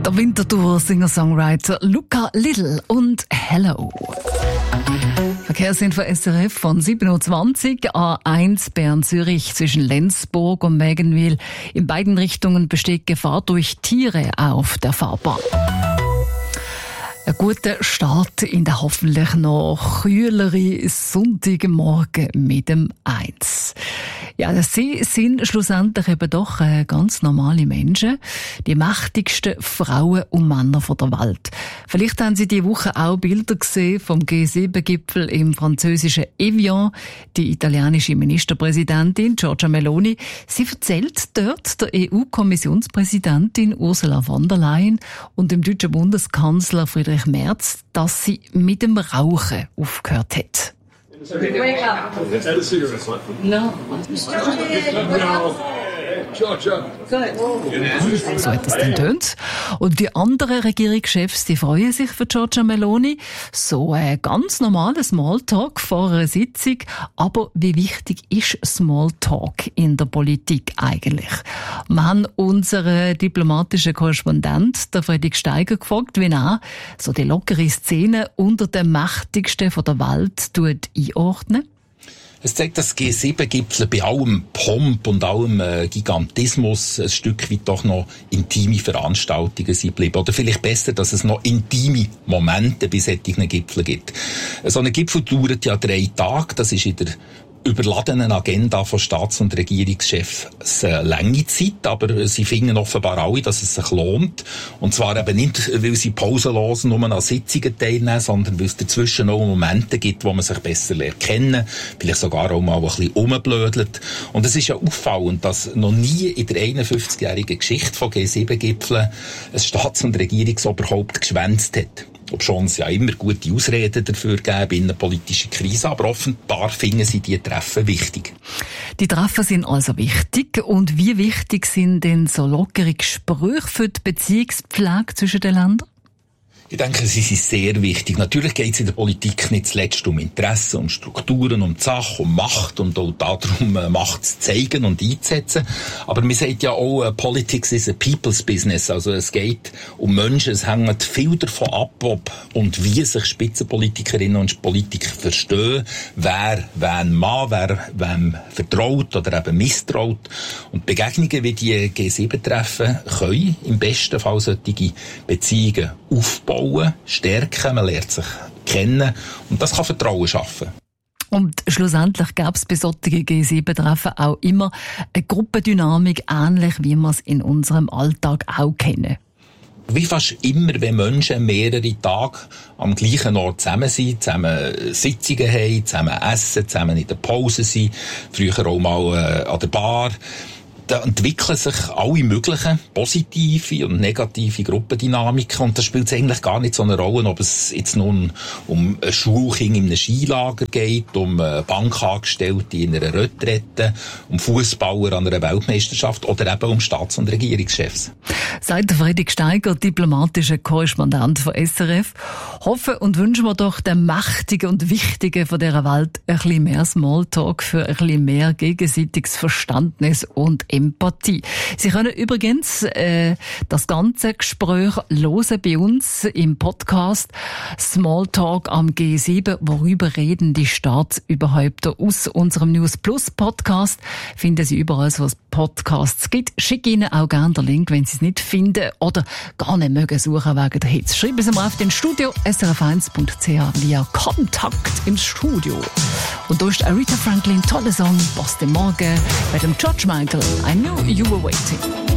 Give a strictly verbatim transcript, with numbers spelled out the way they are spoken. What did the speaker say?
Der Winterthur-Singer-Songwriter Luca Liddell und Hello. Verkehrsinfo S R F von sieben Uhr zwanzig, A eins Bern-Zürich zwischen Lenzburg und Mägenwil. In beiden Richtungen besteht Gefahr durch Tiere auf der Fahrbahn. Ein guter Start in der hoffentlich noch kühleren Sonntagmorgen mit dem eins. Ja, sie sind schlussendlich eben doch ganz normale Menschen, die mächtigsten Frauen und Männer der Welt. Vielleicht haben Sie diese Woche auch Bilder gesehen vom G sieben Gipfel im französischen Evian. Die italienische Ministerpräsidentin Giorgia Meloni, sie erzählt dort der E U-Kommissionspräsidentin Ursula von der Leyen und dem deutschen Bundeskanzler Friedrich Merz, dass sie mit dem Rauchen aufgehört hat. No. So hat es dann tönt. Und die anderen Regierungschefs, die freuen sich für Giorgia Meloni. So ein ganz normaler Smalltalk vor einer Sitzung. Aber wie wichtig ist Smalltalk in der Politik eigentlich? Wir haben unseren diplomatischen Korrespondent, der Fredrik Steiger, gefragt, wie er so die lockere Szene unter den Mächtigsten der Welt tut einordnen. Es zeigt, dass G sieben Gipfel bei allem Pomp und allem äh, Gigantismus ein Stück weit doch noch intime Veranstaltungen sind geblieben. Oder vielleicht besser, dass es noch intime Momente bei solchen Gipfeln gibt. So ein Gipfel dauert ja drei Tage. Das ist in der überladenen Agenda von Staats- und Regierungschefs eine lange Zeit, aber sie finden offenbar alle, dass es sich lohnt. Und zwar eben nicht, weil sie pausenlos nur an Sitzungen teilnehmen, sondern weil es dazwischen auch Momente gibt, wo man sich besser lernt kennen, vielleicht sogar auch mal ein bisschen rumblödelt. Und es ist ja auffallend, dass noch nie in der einundfünfzigjährigen Geschichte von G sieben Gipfeln ein Staats- und Regierungsoberhaupt geschwänzt hat. Obschon es ja immer gute Ausreden dafür gäbe, innenpolitische Krise, aber offenbar finden sie die Treffen wichtig. Die Treffen sind also wichtig. Und wie wichtig sind denn so lockere Gespräche für die Beziehungspflege zwischen den Ländern? Ich denke, sie sind sehr wichtig. Natürlich geht es in der Politik nicht zuletzt um Interessen, um Strukturen, um die Sache, um Macht und auch darum, Macht zu zeigen und einzusetzen. Aber man sagt ja auch, Politics is a people's business. Also es geht um Menschen, es hängt viel davon ab, ob und wie sich Spitzenpolitikerinnen und Politiker verstehen, wer wen mag, wer wem vertraut oder eben misstraut. Und Begegnungen wie die G sieben Treffen können im besten Fall solche Beziehungen aufbauen, stärken, man lernt sich kennen und das kann Vertrauen schaffen. Und schlussendlich gab es bei solchen G sieben Treffen auch immer eine Gruppendynamik, ähnlich wie wir es in unserem Alltag auch kennen. Wie fast immer, wenn Menschen mehrere Tage am gleichen Ort zusammen sind, zusammen Sitzungen haben, zusammen essen, zusammen in der Pause sind, früher auch mal äh, an der Bar, da entwickeln sich alle möglichen positive und negative Gruppendynamiken und das spielt eigentlich gar nicht so eine Rolle, ob es jetzt nun um ein Schulkind in einem Skilager geht, um Bankangestellte in einer Retrette, um Fußballer an einer Weltmeisterschaft oder eben um Staats- und Regierungschefs. Sagt Fredrik Steiger, diplomatischer Korrespondent von S R F. Hoffen und wünschen wir doch den Mächtigen und Wichtigen von dieser Welt ein bisschen mehr Smalltalk für ein bisschen mehr gegenseitiges Verständnis und Empathie. Sie können übrigens äh, das ganze Gespräch hören bei uns im Podcast Smalltalk am G sieben. Worüber reden die Staatsüberhäupter aus unserem News Plus Podcast? Finden Sie überall, wo es Podcasts gibt. Schicke Ihnen auch gerne den Link, wenn Sie es nicht finden oder gar nicht mögen suchen wegen der Hits. Schreiben Sie mal auf den Studio S R F eins Punkt C H via Kontakt im Studio. Und da ist Aretha Franklin, toller Song, Boston Morgen, bei dem George Michael, I Knew You Were Waiting.